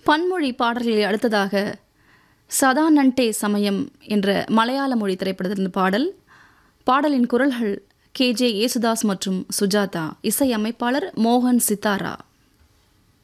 பன்மொழி பாடல்களில் அடுத்ததாக சதா நன்டே சமயம் என்ற மலையாள மொழி திரைப்படத்திலிருந்து பாடலின் குரல்கள் KJ யேசுதாஸ் மற்றும் சுஜாதா, இசையமைப்பாளர் மோகன் சித்தாரா.